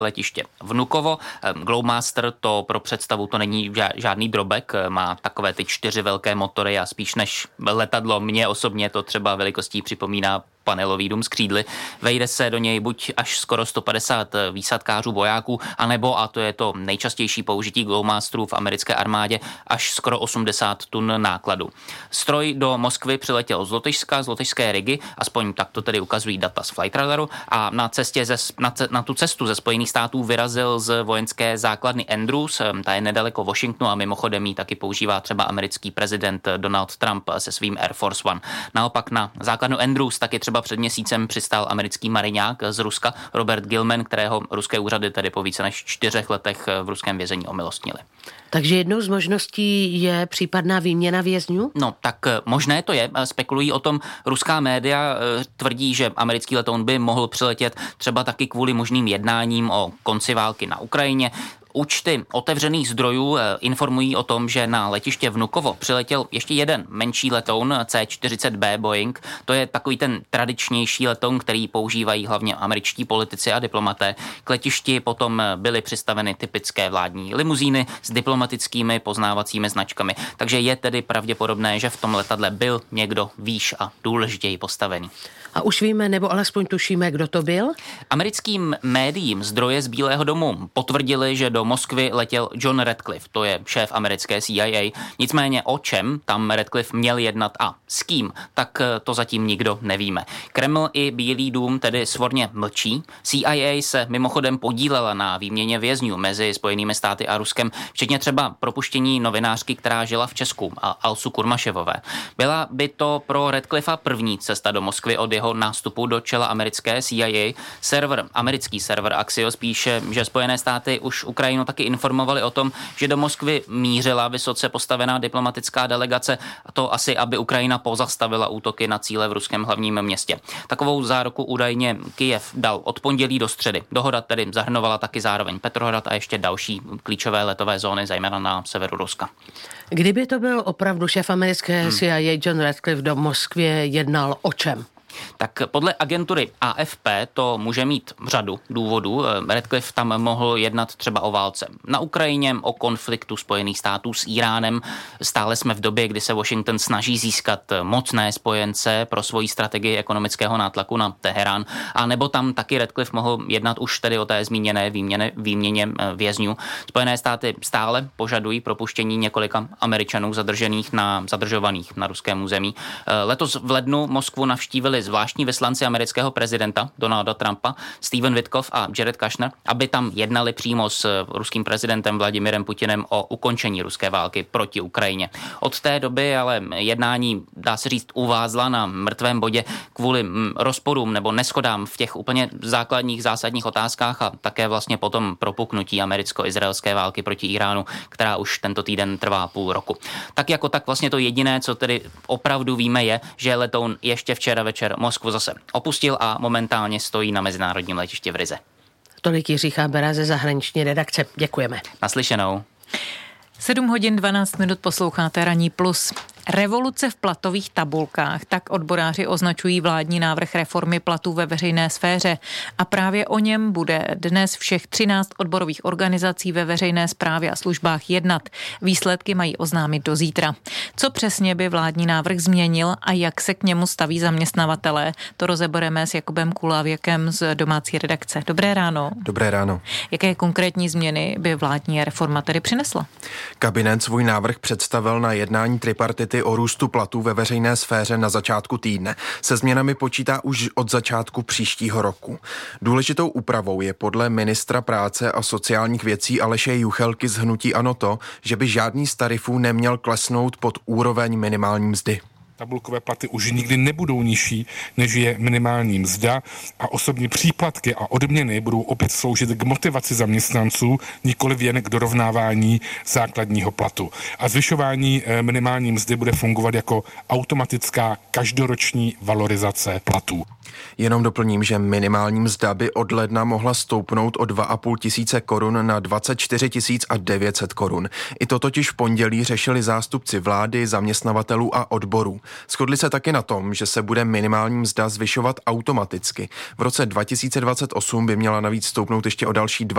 letiště Vnukovo. Globemaster, to pro představu, to není žádný drobek, má takové ty 4 velké motory a spíš než letadlo, mě osobně to třeba velikostí připomíná panelový dům s křídly. Vejde se do něj buď až skoro 150 výsadkářů vojáků, anebo, a to je to nejčastější použití Globemasterů v americké armádě, až skoro 80 tun nákladu. Stroj do Moskvy přiletěl z Lotyšska, z lotyšské Rigy, aspoň tak to tedy ukazují data z Flight Radaru, a na tu cestu ze Spojených států vyrazil z vojenské základny Andrews, ta je nedaleko Washingtonu a mimochodem ji taky používá třeba americký prezident Donald Trump se svým Air Force One. Naopak na základnu Andrews taky třeba před měsícem přistál americký mariňák z Ruska Robert Gilman, kterého ruské úřady tedy po více než 4 letech v ruském vězení omilostnili. Takže jednou z možností je případná výměna vězňů? No, tak možné to je. Spekulují o tom ruská média, tvrdí, že americký letoun by mohl přiletět třeba taky kvůli možným jednáním o konci války na Ukrajině. Účty otevřených zdrojů informují o tom, že na letiště Vnukovo přiletěl ještě jeden menší letoun C-40B Boeing. To je takový ten tradičnější letoun, který používají hlavně američtí politici a diplomaté. K letišti potom byly přistaveny typické vládní limuzíny s diplomatickými poznávacími značkami. Takže je tedy pravděpodobné, že v tom letadle byl někdo výš a důležitěji postavený. A už víme, nebo alespoň tušíme, kdo to byl? Americkým médiím zdroje z Bílého domu potvrdili, že do Moskvy letěl John Ratcliffe, to je šéf americké CIA. Nicméně o čem tam Ratcliffe měl jednat a s kým, tak to zatím nikdo nevíme. Kreml i Bílý dům tedy svorně mlčí. CIA se mimochodem podílela na výměně vězňů mezi Spojenými státy a Ruskem, včetně třeba propuštění novinářky, která žila v Česku, Alsu Kurmaševové. Byla by to pro Ratcliffa první cesta do Moskvy od jeho nástupu do čela americké CIA. Americký server Axios píše, že Spojené státy už Ukrajinu taky informovali o tom, že do Moskvy mířila vysoce postavená diplomatická delegace, a to asi, aby Ukrajina pozastavila útoky na cíle v ruském hlavním městě. Takovou záruku údajně Kyjev dal od pondělí do středy. Dohoda tedy zahrnovala taky zároveň Petrohrad a ještě další klíčové letové zóny, zejména na severu Ruska. Kdyby to byl opravdu šéf americké CIA John Ratcliffe, do Moskvy jednal o čem? Tak podle agentury AFP to může mít řadu důvodů. Ratcliffe tam mohl jednat třeba o válce na Ukrajině, o konfliktu Spojených států s Iránem. Stále jsme v době, kdy se Washington snaží získat mocné spojence pro svoji strategii ekonomického nátlaku na Teherán. A nebo tam taky Ratcliffe mohl jednat už tedy o té zmíněné výměně vězňů. Spojené státy stále požadují propuštění několika Američanů zadržovaných na ruském území. Letos v lednu Moskvu navštívili zvláštní vyslanci amerického prezidenta Donalda Trumpa, Steven Witkoff a Jared Kushner, aby tam jednali přímo s ruským prezidentem Vladimirem Putinem o ukončení ruské války proti Ukrajině. Od té doby ale jednání, dá se říct, uvázla na mrtvém bodě kvůli rozporům nebo neshodám v těch úplně základních zásadních otázkách a také vlastně potom propuknutí americko-izraelské války proti Iránu, která už tento týden trvá půl roku. Tak jako tak vlastně to jediné, co tedy opravdu víme, je, že letoun ještě včera večer Moskvu zase opustil a momentálně stojí na mezinárodním letišti v Rize. Tolik Jiří Chábera ze zahraniční redakce. Děkujeme. Naslyšenou. 7:12 posloucháte Ranní plus. Revoluce v platových tabulkách, tak odboráři označují vládní návrh reformy platů ve veřejné sféře. A právě o něm bude dnes všech 13 odborových organizací ve veřejné správě a službách jednat. Výsledky mají oznámit do zítra. Co přesně by vládní návrh změnil a jak se k němu staví zaměstnavatelé, to rozebereme s Jakubem Kulávěkem z domácí redakce. Dobré ráno. Dobré ráno. Jaké konkrétní změny by vládní reforma tedy přinesla? Kabinet svůj návrh představil na jednání tripartity o růstu platů ve veřejné sféře na začátku týdne. Se změnami počítá už od začátku příštího roku. Důležitou úpravou je podle ministra práce a sociálních věcí Aleše Juchelky z hnutí ANO to, že by žádný z tarifů neměl klesnout pod úroveň minimální mzdy. Tabulkové platy už nikdy nebudou nižší, než je minimální mzda a osobní příplatky a odměny budou opět sloužit k motivaci zaměstnanců, nikoliv jen k dorovnávání základního platu. A zvyšování minimální mzdy bude fungovat jako automatická každoroční valorizace platů. Jenom doplním, že minimální mzda by od ledna mohla stoupnout o 2,5 tisíce korun na 24 900 korun. I to totiž v pondělí řešili zástupci vlády, zaměstnavatelů a odborů. Shodli se taky na tom, že se bude minimální mzda zvyšovat automaticky. V roce 2028 by měla navíc stoupnout ještě o další